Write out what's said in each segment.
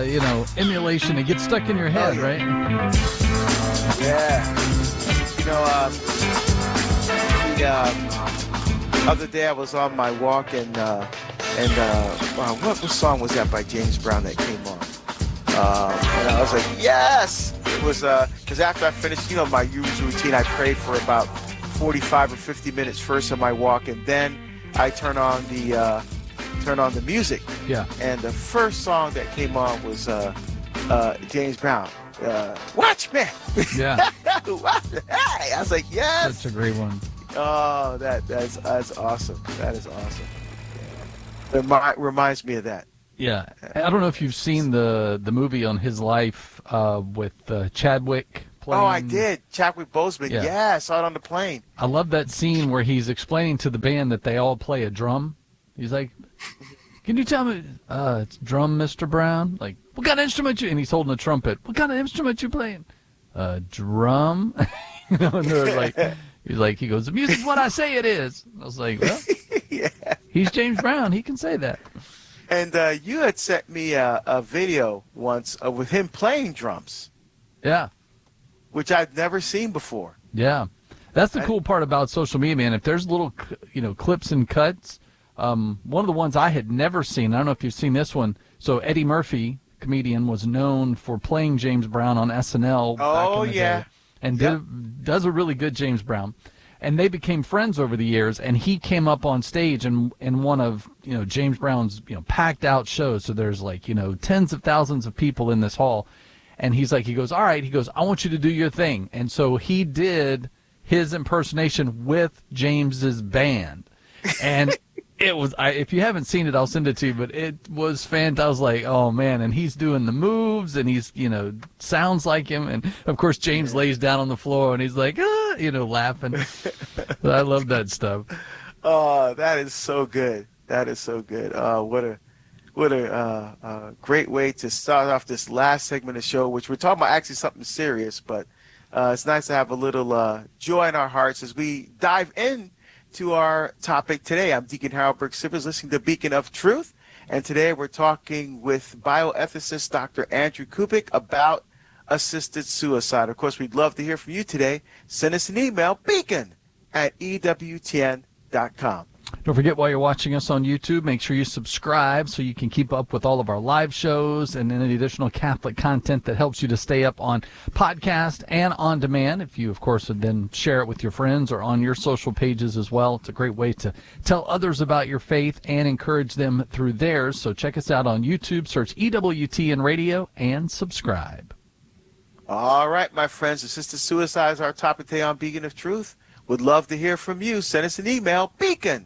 emulation. It gets stuck in your head, right? Yeah. The other day I was on my walk and what song was that by James Brown that came on? And I was like, yes! It was, because after I finished, my usual routine, I pray for about 45 or 50 minutes first on my walk, and then I turn on the music. Yeah. And the first song that came on was James Brown. Watch me. Yeah. Hey, I was like, yes. That's a great one. Oh, that's awesome. That is awesome. It reminds me of that. Yeah. I don't know if you've seen the movie on his life with Chadwick playing. Oh, I did. Chadwick Boseman. Yeah, I saw it on the plane. I love that scene where he's explaining to the band that they all play a drum. He's like, can you tell me, it's drum, Mr. Brown? Like, what kind of instrument and he's holding a trumpet. What kind of instrument you playing? Drum? And they're like, he goes, the music's what I say it is. I was like, well, yeah. He's James Brown. He can say that. And you had sent me a video once with him playing drums. Yeah. Which I've never seen before. Yeah. That's the cool part about social media, man. If there's little, clips and cuts, one of the ones I had never seen, I don't know if you've seen this one. So Eddie Murphy, comedian, was known for playing James Brown on SNL back in the day, and does a really good James Brown. And they became friends over the years, and he came up on stage in one of, James Brown's, packed out shows. So there's tens of thousands of people in this hall. And he goes, all right, I want you to do your thing. And so he did his impersonation with James's band. And it was, if you haven't seen it, I'll send it to you, but it was fantastic. I was like, oh man. And he's doing the moves and he's, sounds like him. And of course, James lays down on the floor and he's like, laughing. I love that stuff. Oh, that is so good. That is so good. What a great way to start off this last segment of the show, which we're talking about actually something serious, but it's nice to have a little joy in our hearts as we dive in to our topic today. I'm Deacon Harold Burke Sivers, listening to Beacon of Truth, and today we're talking with bioethicist Dr. Andrew Kubik about assisted suicide. Of course, we'd love to hear from you today. Send us an email, beacon@ewtn.com. Don't forget, while you're watching us on YouTube, make sure you subscribe so you can keep up with all of our live shows and any additional Catholic content that helps you to stay up on podcast and on demand. If you, of course, would then share it with your friends or on your social pages as well. It's a great way to tell others about your faith and encourage them through theirs. So check us out on YouTube, search EWTN Radio, and subscribe. All right, my friends, assisted suicide is our topic today on Beacon of Truth. Would love to hear from you. Send us an email,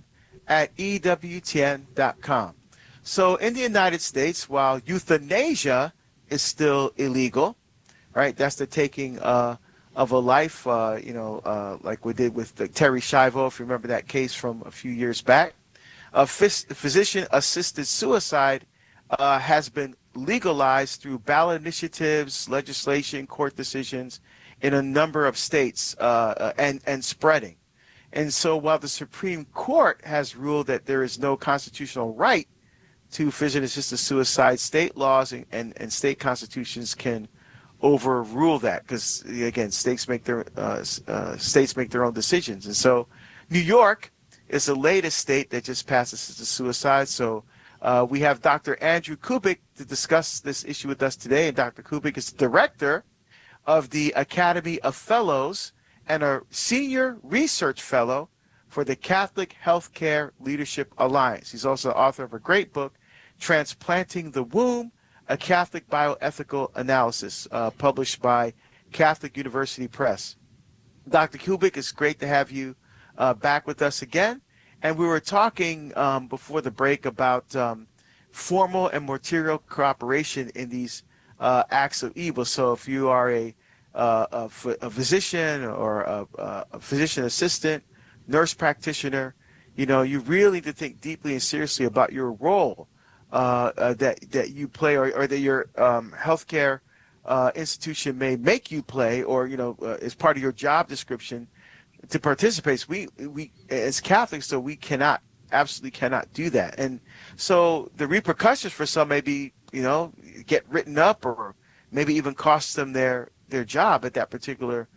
beacon@ewtn.com. So in the United States, while euthanasia is still illegal, right, that's the taking of a life, like we did with Terry Schiavo, if you remember that case from a few years back, physician-assisted suicide has been legalized through ballot initiatives, legislation, court decisions in a number of states and spreading. And so while the Supreme Court has ruled that there is no constitutional right to physician-assisted suicide, state laws and state constitutions can overrule that because, again, states make their own decisions. And so New York is the latest state that just passed assisted suicide. So we have Dr. Andrew Kubik to discuss this issue with us today. And Dr. Kubik is the director of the Academy of Fellows and a senior research fellow for the Catholic Healthcare Leadership Alliance. He's also the author of a great book, Transplanting the Womb, a Catholic Bioethical Analysis, published by Catholic University Press. Dr. Kubik, it's great to have you back with us again. And we were talking before the break about formal and material cooperation in these acts of evil. So if you are a physician or a physician assistant, nurse practitioner, you really need to think deeply and seriously about your role that you play or that your healthcare institution may make you play, or as part of your job description to participate. We as Catholics, so we absolutely cannot do that. And so the repercussions for some may be get written up or maybe even cost them their job at that particular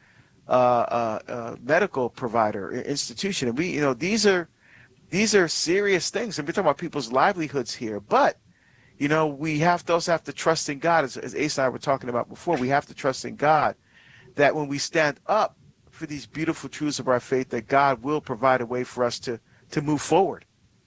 medical provider or institution. And these are serious things, and we're talking about people's livelihoods here. But we also have to trust in God, as Ace and I were talking about before. We have to trust in God that when we stand up for these beautiful truths of our faith, that God will provide a way for us to move forward.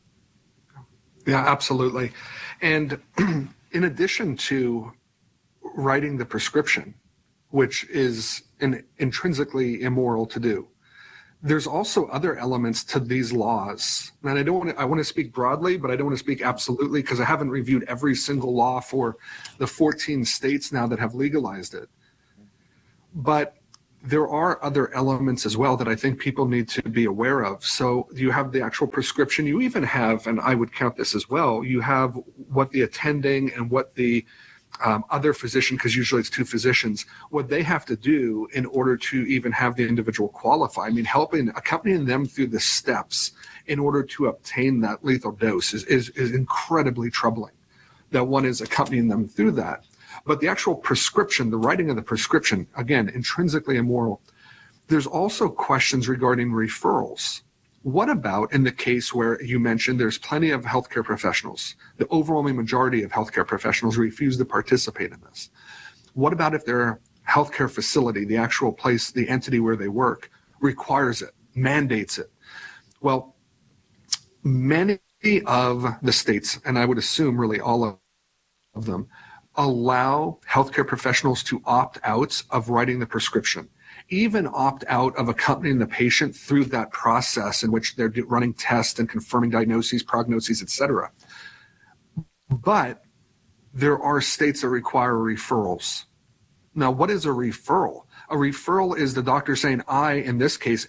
Yeah, absolutely. And in addition to writing the prescription, which is intrinsically immoral to do, there's also other elements to these laws. And I want to speak broadly, but I don't want to speak absolutely, because I haven't reviewed every single law for the 14 states now that have legalized it. But there are other elements as well that I think people need to be aware of. So you have the actual prescription. You even have, and I would count this as well, you have what the attending and what the other physician, because usually it's two physicians, what they have to do in order to even have the individual qualify. I mean, accompanying them through the steps in order to obtain that lethal dose is incredibly troubling, that one is accompanying them through that. But the actual prescription, the writing of the prescription, again, intrinsically immoral. There's also questions regarding referrals. What about in the case where you mentioned there's plenty of healthcare professionals, the overwhelming majority of healthcare professionals refuse to participate in this? What about if their healthcare facility, the actual place, the entity where they work, requires it, mandates it? Well, many of the states, and I would assume really all of them, allow healthcare professionals to opt out of writing the prescription, even opt out of accompanying the patient through that process in which they're running tests and confirming diagnoses, prognoses, etc. But there are states that require referrals. Now, what is a referral? A referral is the doctor saying, I, in this case,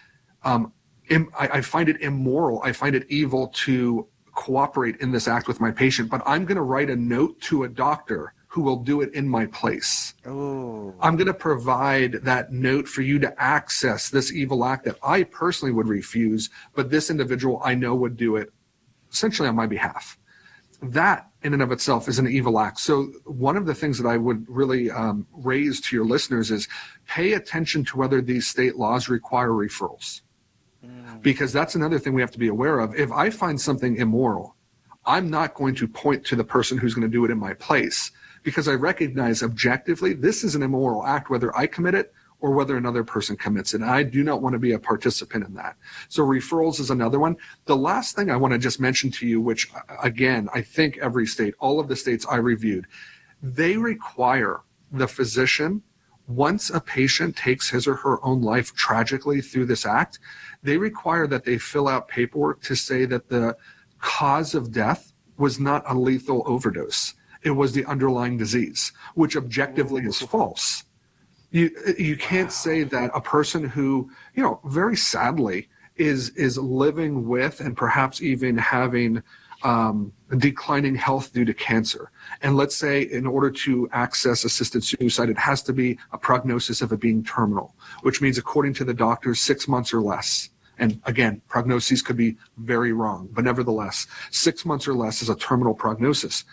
I find it immoral, I find it evil to cooperate in this act with my patient, but I'm going to write a note to a doctor who will do it in my place. Oh. I'm going to provide that note for you to access this evil act that I personally would refuse, but this individual I know would do it essentially on my behalf. That in and of itself is an evil act. So one of the things that I would really raise to your listeners is pay attention to whether these state laws require referrals. Because that's another thing we have to be aware of. If I find something immoral, I'm not going to point to the person who's going to do it in my place, because I recognize objectively this is an immoral act, whether I commit it or whether another person commits it. And I do not want to be a participant in that. So referrals is another one. The last thing I want to just mention to you, which again, I think every state, all of the states I reviewed, they require the physician, once a patient takes his or her own life tragically through this act, they require that they fill out paperwork to say that the cause of death was not a lethal overdose. It was the underlying disease, which objectively is false. You can't say that a person who, very sadly is living with and perhaps even having declining health due to cancer. And let's say in order to access assisted suicide, it has to be a prognosis of it being terminal, which means according to the doctors, 6 months or less. And again, prognoses could be very wrong, but nevertheless, 6 months or less is a terminal prognosis.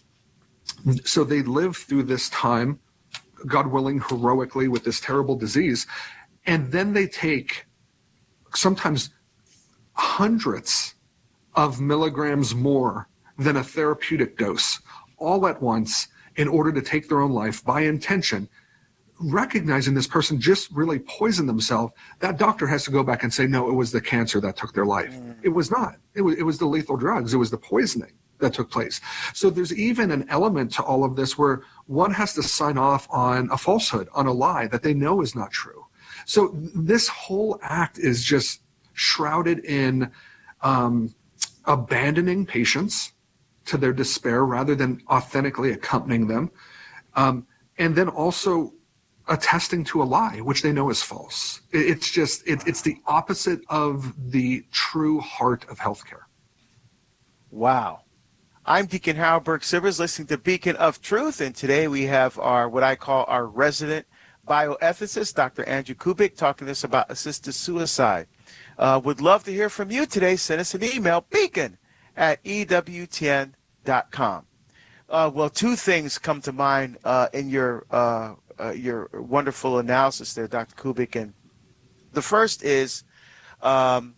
So they live through this time, God willing, heroically with this terrible disease. And then they take sometimes hundreds of milligrams more than a therapeutic dose all at once in order to take their own life by intention. Recognizing this person just really poisoned themselves, that doctor has to go back and say, no, it was the cancer that took their life. It was not. It was the lethal drugs. It was the poisoning that took place. So there's even an element to all of this where one has to sign off on a falsehood, on a lie that they know is not true. So this whole act is just shrouded in abandoning patients to their despair rather than authentically accompanying them. And then also attesting to a lie, which they know is false. It's the opposite of the true heart of healthcare. Wow. I'm Deacon Harold Burke Sivers, listening to Beacon of Truth, and today we have what I call our resident bioethicist, Dr. Andrew Kubik, talking to us about assisted suicide. Would love to hear from you today. Send us an email, beacon@ewtn.com. Well, two things come to mind in your wonderful analysis there, Dr. Kubik. And the first is um,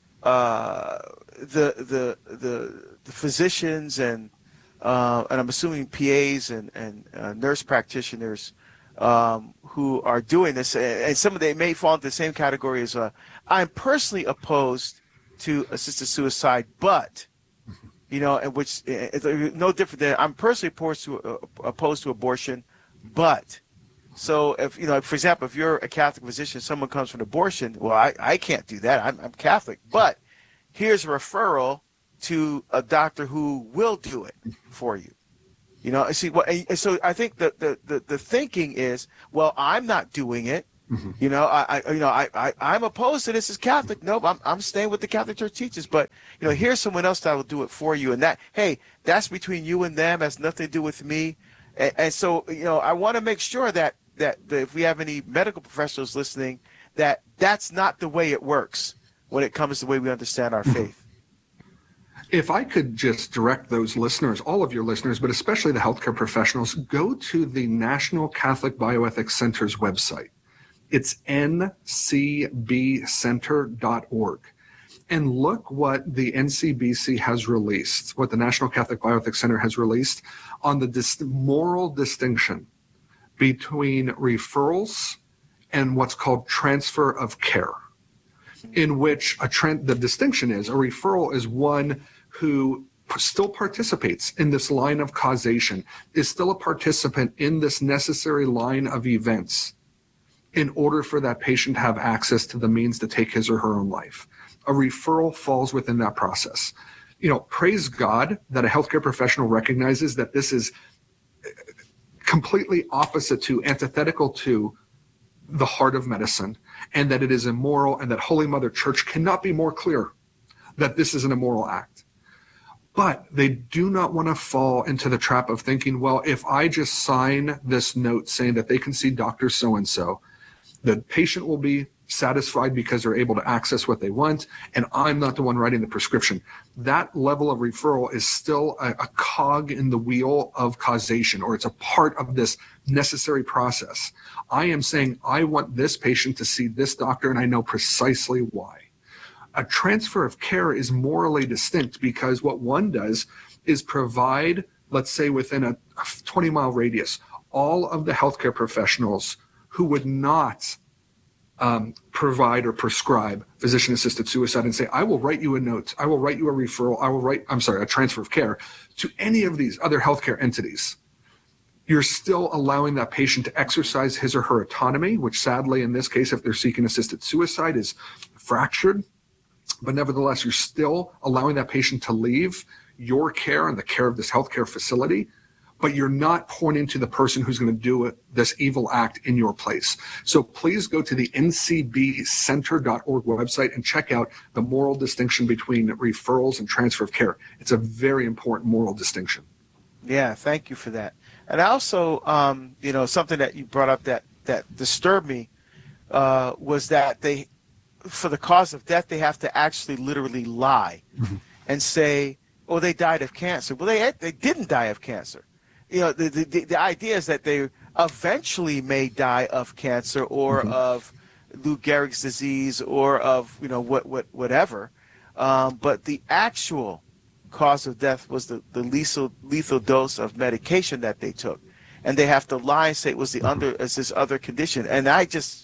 the physicians and I'm assuming PAs and nurse practitioners who are doing this, and some of them may fall into the same category as I'm personally opposed to assisted suicide, but and which no different than I'm personally opposed to abortion, but. So if for example, if you're a Catholic physician, someone comes for an abortion, well, I can't do that. I'm Catholic, but here's a referral to a doctor who will do it for you. See what? So I think the thinking is, well, I'm not doing it. I'm opposed to this as Catholic. Nope, I'm staying with the Catholic Church teaches. But here's someone else that will do it for you, and that's between you and them. Has nothing to do with me. And so I want to make sure that if we have any medical professionals listening, that's not the way it works when it comes to the way we understand our faith. If I could just direct those listeners, all of your listeners, but especially the healthcare professionals, go to the National Catholic Bioethics Center's website. It's ncbcenter.org. And look what the NCBC has released, what the National Catholic Bioethics Center has released on the moral distinction between referrals and what's called transfer of care, in which the distinction is a referral is one who still participates in this line of causation, is still a participant in this necessary line of events in order for that patient to have access to the means to take his or her own life. A referral falls within that process. Praise God that a healthcare professional recognizes that this is completely opposite to, antithetical to the heart of medicine, and that it is immoral, and that Holy Mother Church cannot be more clear that this is an immoral act. But they do not want to fall into the trap of thinking, well, if I just sign this note saying that they can see Dr. So-and-so, the patient will be satisfied because they're able to access what they want, and I'm not the one writing the prescription. That level of referral is still a cog in the wheel of causation, or it's a part of this necessary process. I am saying I want this patient to see this doctor, and I know precisely why. A transfer of care is morally distinct because what one does is provide, let's say within a 20-mile radius, all of the healthcare professionals who would not provide or prescribe physician-assisted suicide and say, I will write you a note, I will write you a referral, a transfer of care to any of these other healthcare entities. You're still allowing that patient to exercise his or her autonomy, which sadly in this case, if they're seeking assisted suicide, is fractured. But nevertheless, you're still allowing that patient to leave your care and the care of this healthcare facility, but you're not pointing to the person who's going to do this evil act in your place. So please go to the ncbcenter.org website and check out the moral distinction between referrals and transfer of care. It's a very important moral distinction. Yeah, thank you for that. And also, something that you brought up that disturbed me was that for the cause of death, they have to actually literally lie and say, oh, they died of cancer. Well, they didn't die of cancer. The idea is that they eventually may die of cancer or of Lou Gehrig's disease or of whatever, but the actual cause of death was the lethal dose of medication that they took, and they have to lie and say it was this other condition, and that's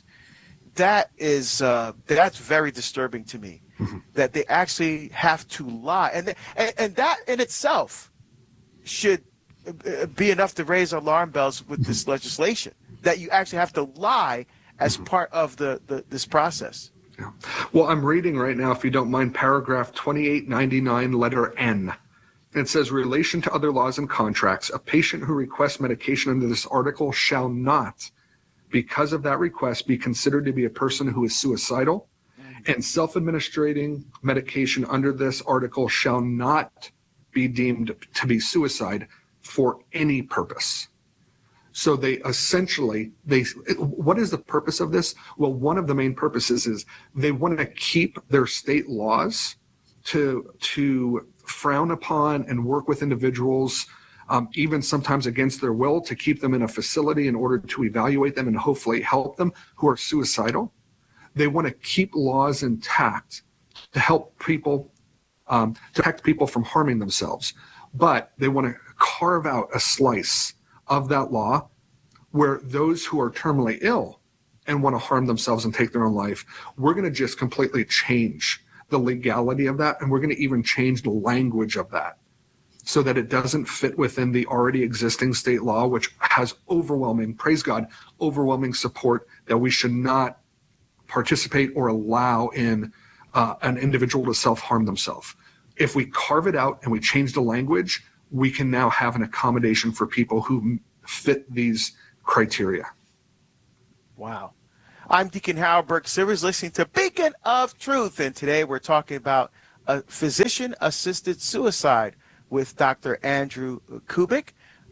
very disturbing to me, that they actually have to lie, and that in itself should be enough to raise alarm bells with this legislation, that you actually have to lie as part of this process. Yeah. Well, I'm reading right now, if you don't mind, paragraph 2899, letter N. It says, relation to other laws and contracts, a patient who requests medication under this article shall not, because of that request, be considered to be a person who is suicidal, and self-administrating medication under this article shall not be deemed to be suicide for any purpose. So they essentially, what is the purpose of this? Well, one of the main purposes is they want to keep their state laws to frown upon and work with individuals even sometimes against their will, to keep them in a facility in order to evaluate them and hopefully help them, who are suicidal. They want to keep laws intact to help people, to protect people from harming themselves. But they want to carve out a slice of that law where those who are terminally ill and want to harm themselves and take their own life, we're going to just completely change the legality of that, and we're going to even change the language of that so that it doesn't fit within the already existing state law, which has overwhelming, praise God, overwhelming support that we should not participate or allow in an individual to self-harm themselves. If we carve it out and we change the language, we can now have an accommodation for people who fit these criteria. Wow. I'm Deacon Howard Burke-Sivers, listening to Beacon of Truth, and today we're talking about physician-assisted suicide with Dr. Andrew Kubik.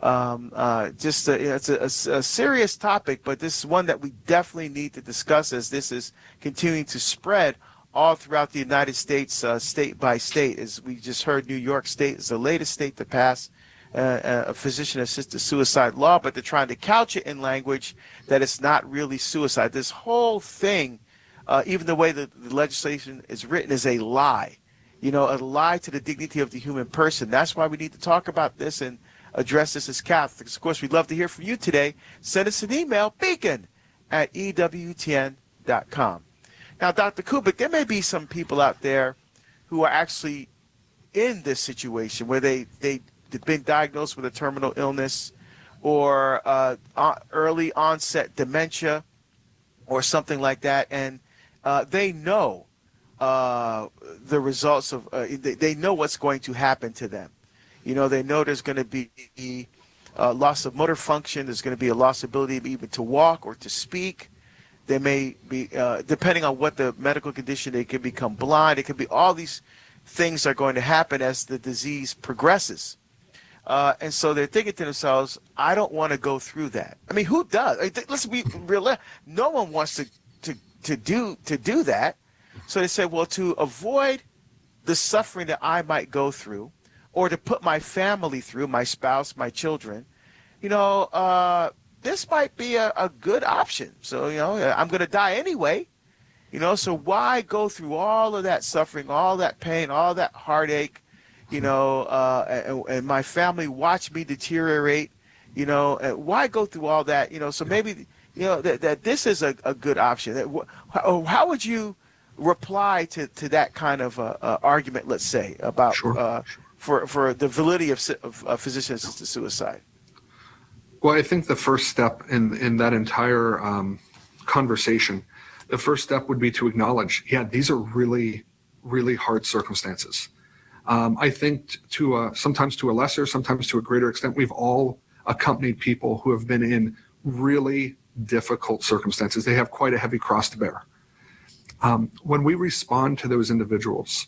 It's a serious topic, but this is one that we definitely need to discuss, as this is continuing to spread all throughout the United States, state by state. As we just heard, New York State is the latest state to pass a physician-assisted suicide law, but they're trying to couch it in language that it's not really suicide. This whole thing, even the way that the legislation is written, is a lie. A lie to the dignity of the human person. That's why we need to talk about this and address this as Catholics. Of course, we'd love to hear from you today. Send us an email, beacon@ewtn.com. Now, Dr. Kubik, there may be some people out there who are actually in this situation where they've been diagnosed with a terminal illness or early onset dementia or something like that, and they know the results of, they know what's going to happen to them. They know there's going to be loss of motor function, there's going to be a loss of ability even to walk or to speak. They may be, depending on what the medical condition, they can become blind. It could be all these things are going to happen as the disease progresses. And so they're thinking to themselves, I don't want to go through that. I mean, who does? Let's be real. No one wants to do that. So they say, well, to avoid the suffering that I might go through, or to put my family through, my spouse, my children, this might be a good option. So, I'm going to die anyway. So why go through all of that suffering, all that pain, all that heartache, and my family watch me deteriorate, why go through all that, so maybe, that this is a good option. How would you reply to that kind of argument, let's say, about for the validity of physician-assisted suicide? Well, I think the first step in that entire conversation, the first step would be to acknowledge, these are really, really hard circumstances. I think sometimes to a lesser, sometimes to a greater extent, we've all accompanied people who have been in really difficult circumstances. They have quite a heavy cross to bear. When we respond to those individuals,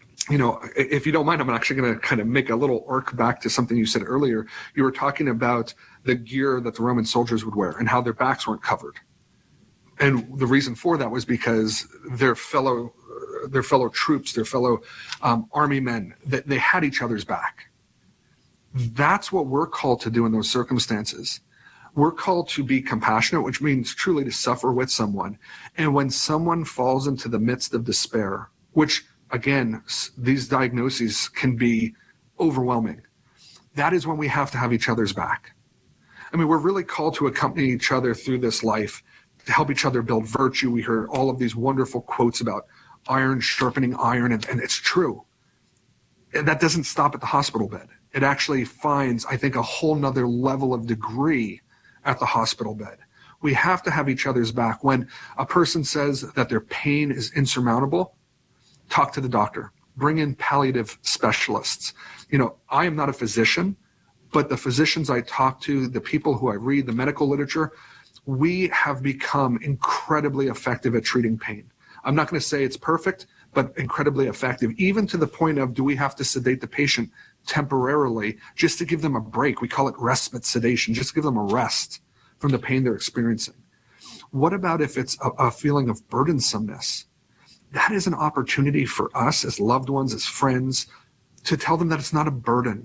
if you don't mind, I'm actually going to kind of make a little arc back to something you said earlier. You were talking about the gear that the Roman soldiers would wear and how their backs weren't covered. And the reason for that was because their fellow troops, their fellow army men, that they had each other's back. That's what we're called to do in those circumstances. We're called to be compassionate, which means truly to suffer with someone. And when someone falls into the midst of despair, which again, these diagnoses can be overwhelming, that is when we have to have each other's back. I mean, we're really called to accompany each other through this life, to help each other build virtue. We heard all of these wonderful quotes about iron sharpening iron, and it's true. And that doesn't stop at the hospital bed. It actually finds, I think, a whole nother level of degree at the hospital bed. We have to have each other's back. When a person says that their pain is insurmountable, talk to the doctor. Bring in palliative specialists. I am not a physician, but the physicians I talk to, the people who I read, the medical literature, we have become incredibly effective at treating pain. I'm not going to say it's perfect, but incredibly effective, even to the point of, do we have to sedate the patient temporarily just to give them a break? We call it respite sedation, just to give them a rest from the pain they're experiencing. What about if it's a feeling of burdensomeness? That is an opportunity for us as loved ones, as friends, to tell them that it's not a burden.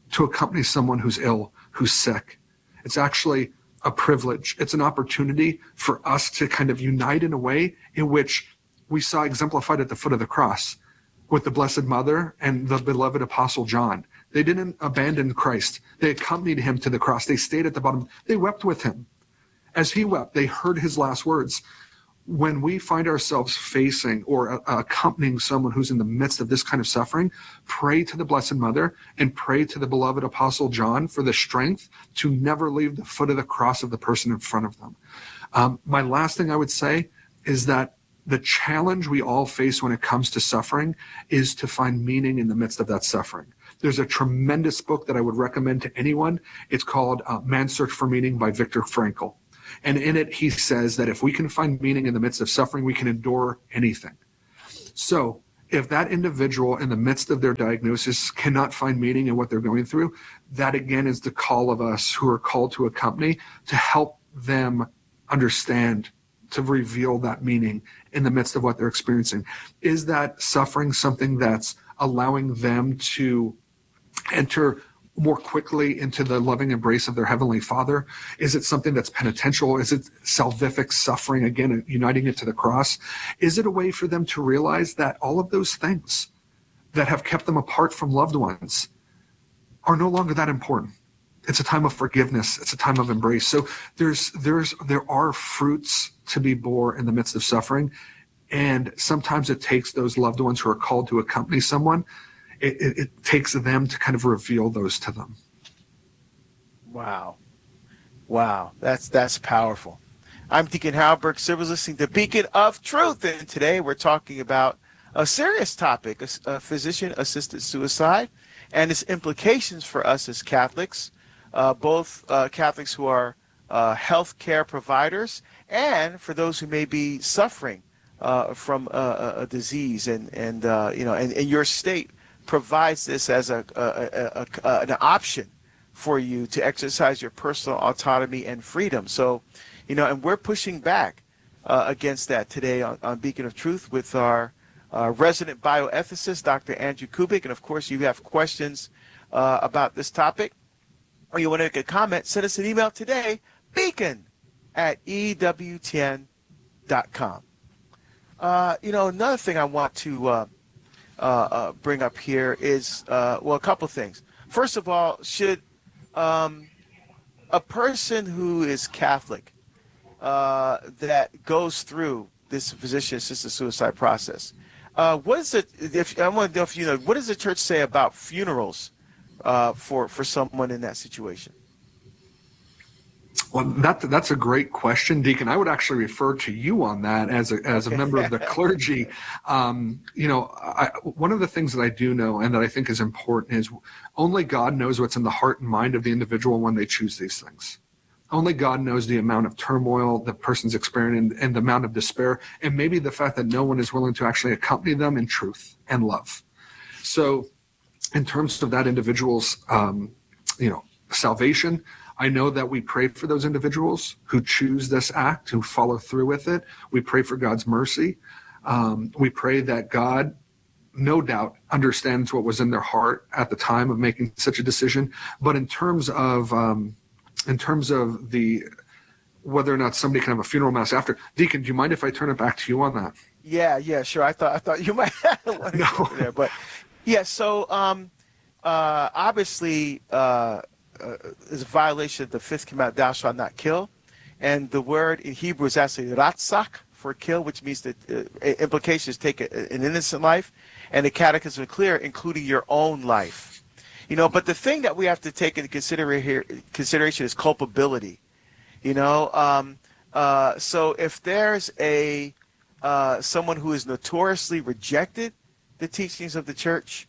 to accompany someone who's ill, who's sick. It's actually a privilege. It's an opportunity for us to kind of unite in a way in which we saw exemplified at the foot of the cross with the Blessed Mother and the beloved Apostle John. They didn't abandon Christ. They accompanied him to the cross. They stayed at the bottom. They wept with him. As he wept, they heard his last words. When we find ourselves facing or accompanying someone who's in the midst of this kind of suffering, pray to the Blessed Mother and pray to the beloved Apostle John for the strength to never leave the foot of the cross of the person in front of them. My last thing I would say is that the challenge we all face when it comes to suffering is to find meaning in the midst of that suffering. There's a tremendous book that I would recommend to anyone. It's called Man's Search for Meaning by Viktor Frankl. And in it, he says that if we can find meaning in the midst of suffering, we can endure anything. So if that individual in the midst of their diagnosis cannot find meaning in what they're going through, that again is the call of us who are called to accompany to help them understand, to reveal that meaning in the midst of what they're experiencing. Is that suffering something that's allowing them to enter more quickly into the loving embrace of their Heavenly Father? Is it something that's penitential? Is it salvific suffering, again, uniting it to the cross? Is it a way for them to realize that all of those things that have kept them apart from loved ones are no longer that important? It's a time of forgiveness. It's a time of embrace. So there are fruits to be bore in the midst of suffering. And sometimes it takes those loved ones who are called to accompany someone, it takes them to kind of reveal those to them. Wow. That's powerful. I'm Deacon Hal Burke Sivers, listening to Beacon of Truth. And today we're talking about a serious topic, physician-assisted suicide, and its implications for us as Catholics, both Catholics who are health care providers and for those who may be suffering from a disease. And your state provides this as an option for you to exercise your personal autonomy and freedom. So, and we're pushing back against that today on Beacon of Truth with our resident bioethicist, Dr. Andrew Kubik. And of course, you have questions about this topic, or you want to make a comment, send us an email today, beacon@ewtn.com. Another thing I want to bring up here is, a couple things. First of all, should a person who is Catholic that goes through this physician-assisted suicide process, what is it? I want to know if you know, what does the church say about funerals for someone in that situation? Well, that's a great question, Deacon. I would actually refer to you on that as a member of the clergy. One of the things that I do know and that I think is important is only God knows what's in the heart and mind of the individual when they choose these things. Only God knows the amount of turmoil the person's experiencing and the amount of despair, and maybe the fact that no one is willing to actually accompany them in truth and love. So in terms of that individual's, salvation, I know that we pray for those individuals who choose this act, who follow through with it. We pray for God's mercy. We pray that God, no doubt, understands what was in their heart at the time of making such a decision. But in terms of the whether or not somebody can have a funeral mass after, Deacon, do you mind if I turn it back to you on that? Yeah, sure. I thought you might want to go there, but yeah. So obviously. Is a violation of the fifth commandment, thou shalt not kill. And the word in Hebrew is actually ratzak, for kill, which means that implication is take an innocent life. And the catechism is clear, including your own life. But the thing that we have to take into consideration is culpability. So if there's someone who has notoriously rejected the teachings of the church,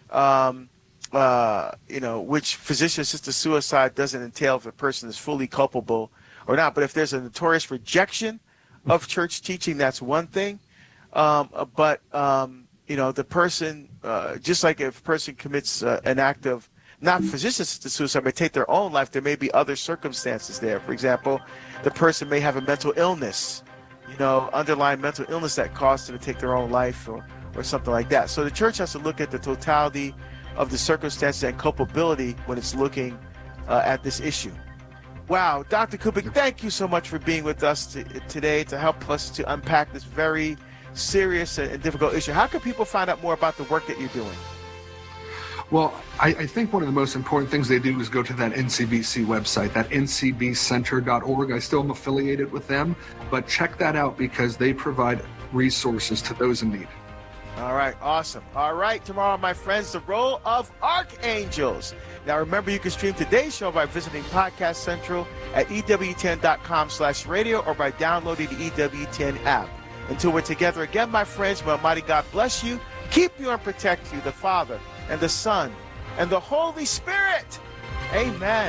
which physician-assisted suicide doesn't entail if a person is fully culpable or not. But if there's a notorious rejection of church teaching, that's one thing. The person, just like if a person commits an act of not physician-assisted suicide, but take their own life, there may be other circumstances there. For example, the person may have a mental illness, underlying mental illness that caused them to take their own life or something like that. So the church has to look at the totality of the circumstances and culpability when it's looking at this issue. Wow, Dr. Kubik, thank you so much for being with us today to help us to unpack this very serious and difficult issue. How can people find out more about the work that you're doing? Well, I think one of the most important things they do is go to that NCBC website, that ncbcenter.org. I still am affiliated with them, but check that out because they provide resources to those in need. All right, awesome. All right, tomorrow, my friends, the role of archangels. Now, remember, you can stream today's show by visiting Podcast Central at EWTN.com/radio or by downloading the EWTN app. Until we're together again, my friends, may Almighty God bless you, keep you and protect you, the Father and the Son and the Holy Spirit. Amen.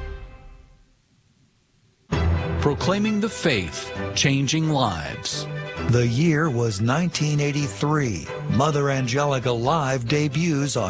Proclaiming the faith, changing lives. The year was 1983. Mother Angelica Live debuts on